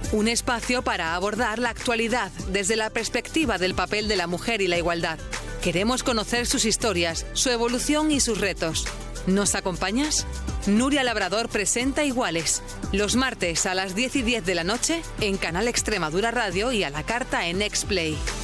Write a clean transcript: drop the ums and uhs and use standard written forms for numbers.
Un espacio para abordar la actualidad desde la perspectiva del papel de la mujer y la igualdad. Queremos conocer sus historias, su evolución y sus retos. ¿Nos acompañas? Nuria Labrador presenta Iguales, los martes a las 10:10 de la noche en Canal Extremadura Radio y a la carta en Xplay.